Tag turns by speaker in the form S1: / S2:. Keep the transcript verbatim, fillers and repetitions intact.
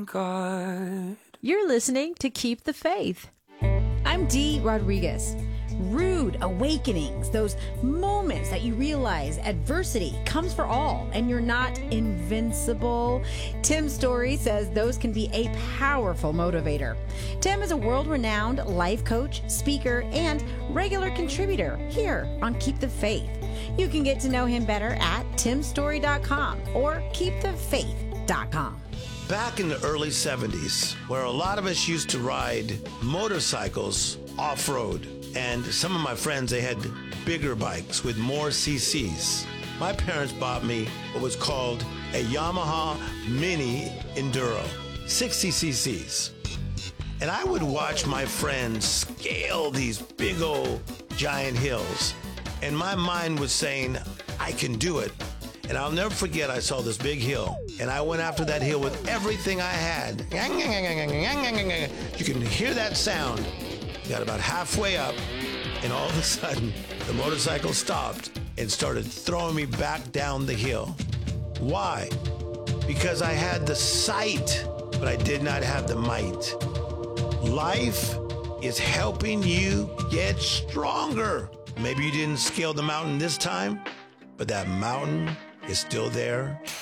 S1: God.
S2: You're listening to Keep the Faith.
S3: I'm Dee Rodriguez. Rude awakenings, those moments that you realize adversity comes for all and you're not invincible. Tim Story says those can be a powerful motivator. Tim is a world-renowned life coach, speaker, and regular contributor here on Keep the Faith. You can get to know him better at tim story dot com or keep the faith dot com.
S4: Back in the early seventies, where a lot of us used to ride motorcycles off-road, and some of my friends, they had bigger bikes with more C Cs. My parents bought me what was called a Yamaha Mini Enduro, sixty C Cs. And I would watch my friends scale these big old giant hills. And my mind was saying, I can do it. And I'll never forget, I saw this big hill, and I went after that hill with everything I had. You can hear that sound. Got about halfway up, and all of a sudden, the motorcycle stopped and started throwing me back down the hill. Why? Because I had the sight, but I did not have the might. Life is helping you get stronger. Maybe you didn't scale the mountain this time, but that mountain is still there.